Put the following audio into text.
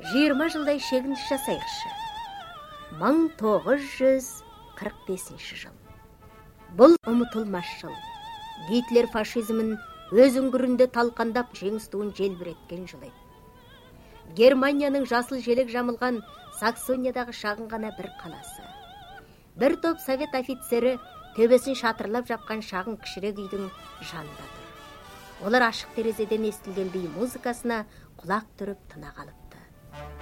20 жылдай шегініс жасайықшы. 1945 жыл. Бұл ұмытылмас жыл. Гитлер фашизмін өз үңгірінде талқандап жеңіс туын желбіреткен жыл еді. Германияның жасыл желек жамылған Саксониядағы шағын ғана бір қаласы. Бір топ совет офицері төбесін шатырлап жапқан шағын кішірек үйдің жанында тұр. Олар ашық терезеден естілген би музыкасына құлақ түріп тына қалыпты.